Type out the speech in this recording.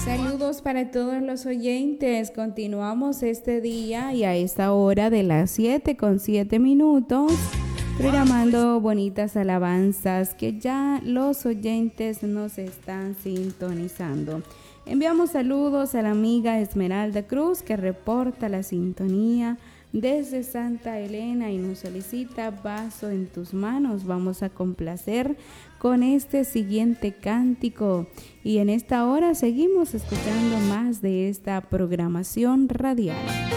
Saludos para todos los oyentes. Continuamos este día y a esta hora de las 7:07, programando bonitas alabanzas que ya los oyentes nos están sintonizando. Enviamos saludos a la amiga Esmeralda Cruz, que reporta la sintonía desde Santa Elena y nos solicita Vaso en tus manos. Vamos a complacer con este siguiente cántico y en esta hora seguimos escuchando más de esta programación radial.